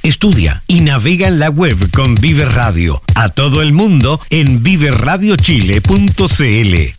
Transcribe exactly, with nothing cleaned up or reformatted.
Estudia y navega en la web con Vive Radio. A todo el mundo en vive radio chile punto c l.